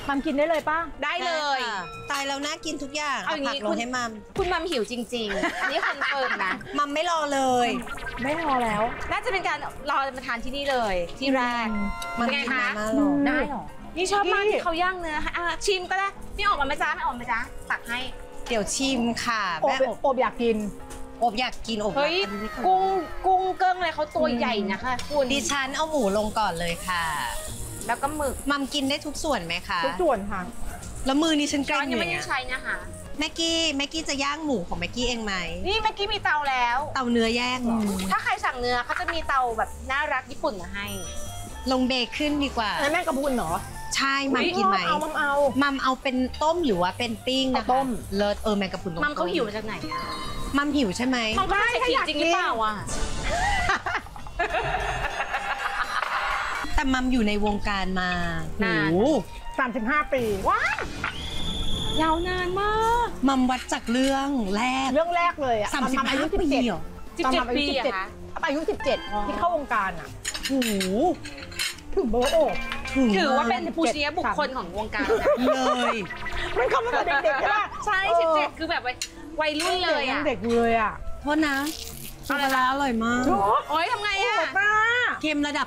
มัมกินได้เลยป่ะได้เลยตายแล้วน่ากินทุกอย่างเอาผักลงให้มัมคุณมัมหิวจริงๆ อันนี้คอนเฟิร์มนะมัมไม่รอเลยไม่รอแล้วน่าจะเป็นการรอมาทานที่นี่เลยที่แรกมันไงคะได้หรอนี่ชอบมากที่เขาย่างเนื้อชิมก็ได้ไม่ออกมาไหมจ๊ะไม่ออกมาจ๊ะตักให้เดี๋ยวชิมค่ะแม่อบอยากกินอบอยากกินอบเฮ้ยกุ้งเกิ้งอะไรเขาตัวใหญ่นะคะคุณดิฉันเอาหมูลงก่อนเลยค่ะแล้วก็หมึกมัมกินได้ทุกส่วนไหมคะทุกส่วนค่ะแล้วมือนี้ฉันเกรงยังไม่ได้ใช้นะคะแม็กกี้จะย่างหมูของแม็กกี้เองไหมนี่แม็กกี้มีเตาแล้วเตาเนื้อแยกเหรอถ้าใครสั่งเนื้อเขาจะมีเตาแบบน่ารักญี่ปุ่นมาให้ลงเบคอนดีกว่าแม่กระพุนเหรอใช่มัมกินไหมมัมเอาเป็นต้มหรือว่าเป็นปิ้งนะคะต้มเลิศแมงกะพรุนมัมเขาหิวมาจากไหนอะมัมหิวใช่ไหมมัมก็ไม่ใช่จริงหรือเปล่าอ่ะแต่มัมอยู่ในวงการมาโอ้ 35 ปีว้ายาวนานมากมัมวัดจากเรื่องแรกเลยอะอายุ17 17 ปีอะคะอายุ17ที่เข้าวงการอะโอ้โหถือเบอร์โอบถือว่าเป็นผู้เชี่ยวบุคคลของวงการเลยมันเข้ามาตั้งแต่เด็กๆใช่ปะใช่17คือแบบวัยรุ่นเลยอะเด็กเลยอะโทษนะปลาร้าอร่อยมากโอ๊ยทำไงอะเค็มระดับ